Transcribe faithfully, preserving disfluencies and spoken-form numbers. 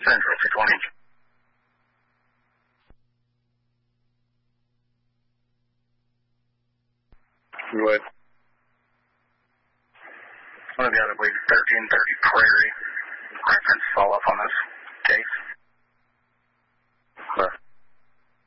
Central two twenty. Go ahead. One of the other, I believe, thirteen thirty Prairie. Reference follow up on this.